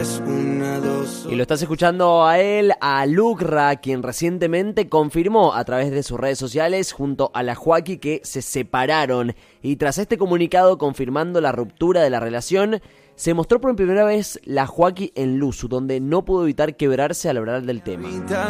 Y lo estás escuchando a él, a Lucra, quien recientemente confirmó a través de sus redes sociales junto a la Joaquí que se separaron. Y tras este comunicado confirmando la ruptura de la relación, se mostró por primera vez la Joaquí en Luzu, donde no pudo evitar quebrarse al hablar del tema.